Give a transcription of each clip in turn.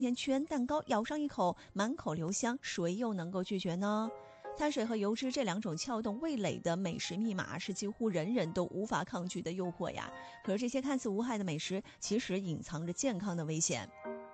甜圈、蛋糕，咬上一口，满口留香，谁又能够拒绝呢？碳水和油脂这两种撬动味蕾的美食密码，是几乎人人都无法抗拒的诱惑呀。可是这些看似无害的美食，其实隐藏着健康的危险。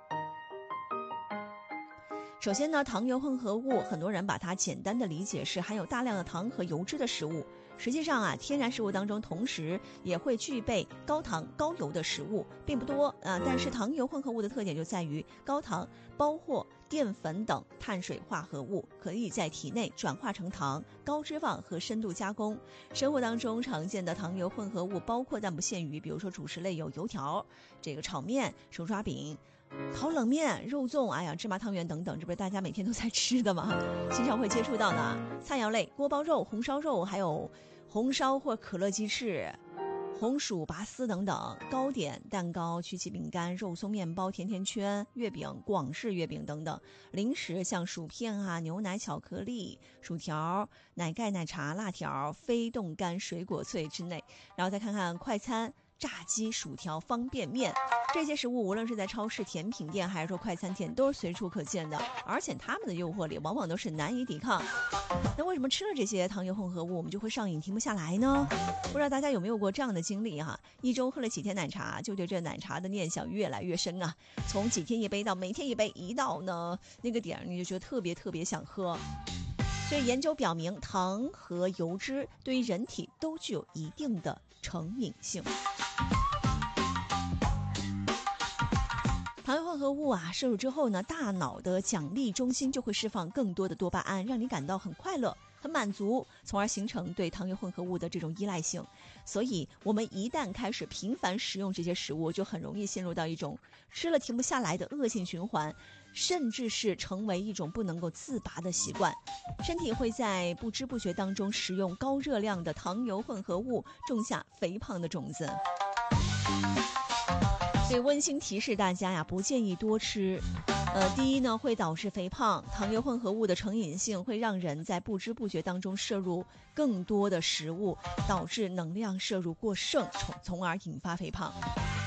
首先呢，糖油混合物，很多人把它简单的理解是含有大量的糖和油脂的食物。实际上啊，天然食物当中同时也会具备高糖高油的食物，并不多啊。但是糖油混合物的特点就在于高糖包括淀粉等碳水化合物，可以在体内转化成糖，高脂肪和深度加工。生活当中常见的糖油混合物包括但不限于，比如说主食类有油条、这个炒面、手抓饼、烤冷面、肉粽，芝麻汤圆等等，这不是大家每天都在吃的吗？经常会接触到的菜肴类，锅包肉、红烧肉，还有红烧或可乐鸡翅、红薯拔丝等等，糕点、蛋糕、曲奇饼干、肉松面包、甜甜圈、月饼、广式月饼等等，零食像薯片牛奶巧克力、薯条、奶盖奶茶、辣条、非冻干水果脆之类。然后再看看快餐，炸鸡、薯条、方便面，这些食物无论是在超市、甜品店还是说快餐店，都是随处可见的，而且它们的诱惑力往往都是难以抵抗。那为什么吃了这些糖油混合物我们就会上瘾停不下来呢？不知道大家有没有过这样的经历一周喝了几天奶茶，就对这奶茶的念想越来越深从几天一杯到每天一杯，一到呢那个点你就觉得特别特别想喝。所以研究表明，糖和油脂对于人体都具有一定的成瘾性。糖油混合物摄入之后呢，大脑的奖励中心就会释放更多的多巴胺，让你感到很快乐、很满足，从而形成对糖油混合物的这种依赖性。所以我们一旦开始频繁食用这些食物，就很容易陷入到一种吃了停不下来的恶性循环，甚至是成为一种不能够自拔的习惯。身体会在不知不觉当中食用高热量的糖油混合物，种下肥胖的种子。所以温馨提示大家不建议多吃。第一呢，会导致肥胖。糖油混合物的成瘾性会让人在不知不觉当中摄入更多的食物，导致能量摄入过剩，从而引发肥胖。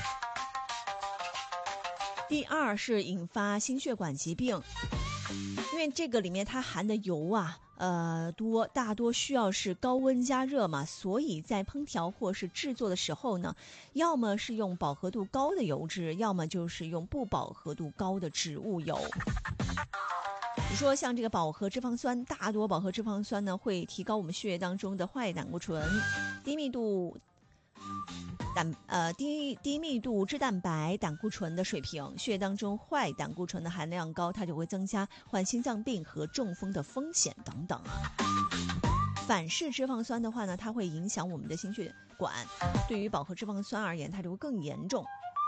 第二是引发心血管疾病，因为这个里面它含的油大多需要是高温加热嘛，所以在烹调或是制作的时候呢，要么是用饱和度高的油脂，要么就是用不饱和度高的植物油。比如说像这个饱和脂肪酸，大多饱和脂肪酸呢会提高我们血液当中的坏胆固醇、低密度脂蛋白胆固醇的水平，血液当中坏胆固醇的含量高，它就会增加患心脏病和中风的风险等等反式脂肪酸的话呢，它会影响我们的心血管，对于饱和脂肪酸而言，它就会更严重。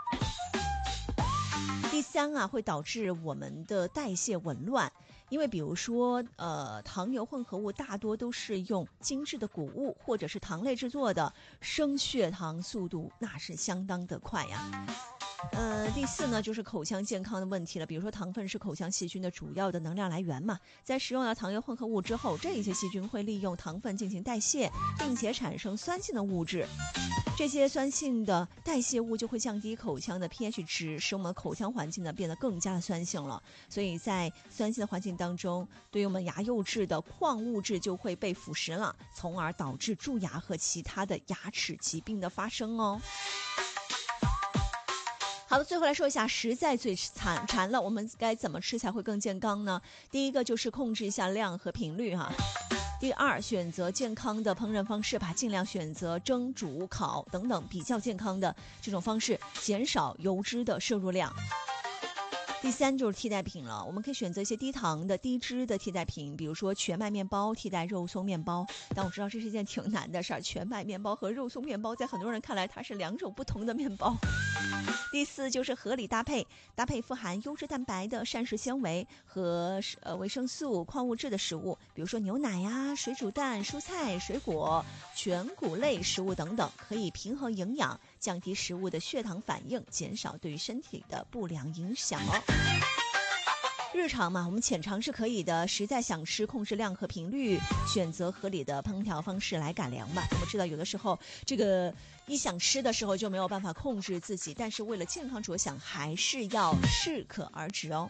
第三会导致我们的代谢紊乱，因为比如说糖油混合物大多都是用精致的谷物或者是糖类制作的，升血糖速度那是相当的快第四呢，就是口腔健康的问题了。比如说糖分是口腔细菌的主要的能量来源嘛，在食用了糖油混合物之后，这一些细菌会利用糖分进行代谢，并且产生酸性的物质。这些酸性的代谢物就会降低口腔的 pH 值，使我们口腔环境呢变得更加的酸性了。所以在酸性的环境当中，对于我们牙釉质的矿物质就会被腐蚀了，从而导致蛀牙和其他的牙齿疾病的发生好的，最后来说一下，实在最馋了，我们该怎么吃才会更健康呢？第一个就是控制一下量和频率第二，选择健康的烹饪方式吧，尽量选择蒸、煮、烤等等比较健康的这种方式，减少油脂的摄入量。第三就是替代品了，我们可以选择一些低糖的低脂的替代品，比如说全麦面包替代肉松面包。但我知道这是一件挺难的事儿，全麦面包和肉松面包在很多人看来它是两种不同的面包。第四就是合理搭配富含优质蛋白的膳食纤维和维生素、矿物质的食物，比如说牛奶水煮蛋、蔬菜、水果、全谷类食物等等，可以平衡营养，降低食物的血糖反应，减少对于身体的不良影响日常嘛，我们浅尝是可以的，实在想吃，控制量和频率，选择合理的烹调方式来改良吧。我们知道有的时候这个一想吃的时候就没有办法控制自己，但是为了健康着想，还是要适可而止